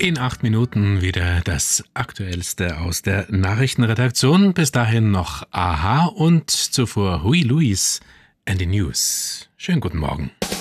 In 8 Minuten wieder das Aktuellste aus der Nachrichtenredaktion. Bis dahin noch Aha und zuvor Huey Lewis and the News. Schönen guten Morgen.